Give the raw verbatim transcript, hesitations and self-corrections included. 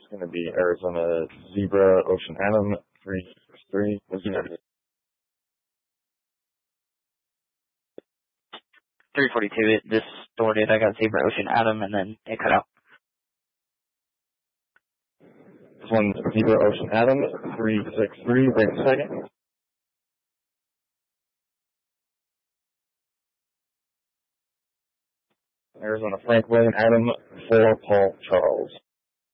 going to be Arizona Zebra Ocean Atom three six three. three forty-two, it distorted. I got Zebra Ocean Atom, and then it cut out. This one's Zebra Ocean Atom three six three. Wait a second. Arizona Frank William Adam four Paul Charles.